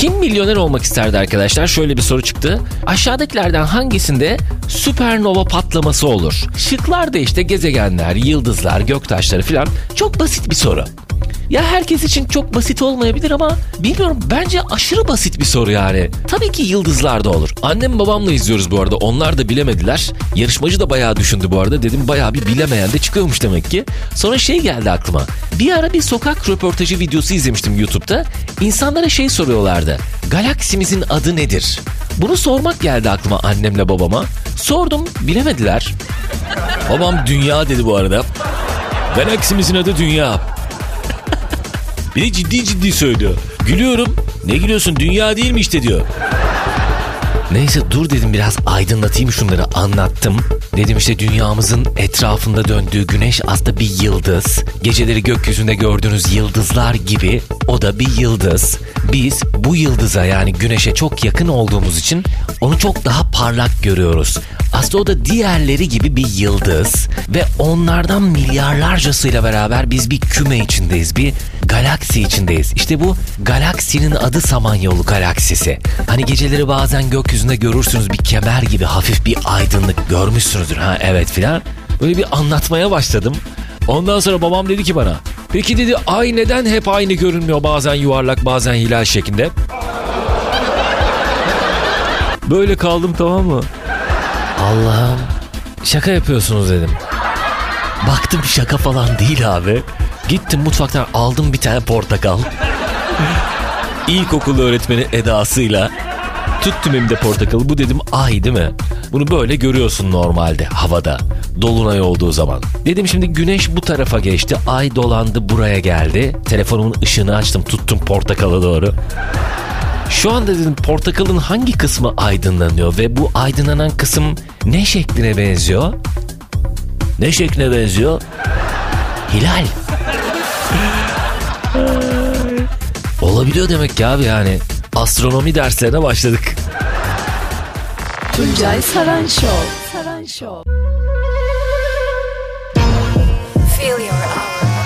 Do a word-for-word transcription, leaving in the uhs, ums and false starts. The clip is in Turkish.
Kim milyoner olmak isterdi arkadaşlar? Şöyle bir soru çıktı. Aşağıdakilerden hangisinde süpernova patlaması olur? Şıklar da işte gezegenler, yıldızlar, göktaşları falan. Çok basit bir soru. Ya herkes için çok basit olmayabilir ama bilmiyorum, bence aşırı basit bir soru yani. Tabii ki yıldızlar da olur. Annem babamla izliyoruz bu arada. Onlar da bilemediler. Yarışmacı da bayağı düşündü bu arada. Dedim bayağı bir bilemeyen de çıkıyormuş demek ki. Sonra şey geldi aklıma. Bir ara bir sokak röportajı videosu izlemiştim YouTube'da. İnsanlara şey soruyorlardı. Galaksimizin adı nedir? Bunu sormak geldi aklıma annemle babama. Sordum, bilemediler. Babam dünya dedi bu arada. Galaksimizin adı dünya. Bir de ciddi ciddi söylüyor. Gülüyorum. Ne gülüyorsun? Dünya değil mi işte diyor. Neyse dur dedim, biraz aydınlatayım şunları, anlattım. Dedim işte dünyamızın etrafında döndüğü güneş aslında bir yıldız. Geceleri gökyüzünde gördüğünüz yıldızlar gibi o da bir yıldız. Biz bu yıldıza, yani güneşe çok yakın olduğumuz için onu çok daha parlak görüyoruz. Aslında o da diğerleri gibi bir yıldız ve onlardan milyarlarcasıyla beraber biz bir küme içindeyiz, bir galaksi içindeyiz. İşte bu galaksinin adı Samanyolu galaksisi. Hani geceleri bazen gökyüzünde görürsünüz bir kemer gibi hafif bir aydınlık, görmüşsünüzdür ha evet filan. Böyle bir anlatmaya başladım. Ondan sonra babam dedi ki bana, peki dedi ay neden hep aynı görünmüyor, bazen yuvarlak bazen hilal şeklinde? Böyle kaldım, tamam mı? Allah'ım, şaka yapıyorsunuz dedim. Baktım şaka falan değil abi. Gittim mutfaktan aldım bir tane portakal. İlkokul öğretmeni edasıyla tuttum elimde portakalı. Bu dedim ay değil mi? Bunu böyle görüyorsun normalde havada. Dolunay olduğu zaman. Dedim şimdi güneş bu tarafa geçti. Ay dolandı buraya geldi. Telefonumun ışığını açtım, tuttum portakala doğru. Şu anda dedim portakalın hangi kısmı aydınlanıyor ve bu aydınlanan kısım ne şekline benziyor? Ne şekline benziyor? Hilal. Olabiliyor demek ki abi yani. Astronomi derslerine başladık. Tuncay Saran Show. Saran Show. Feel your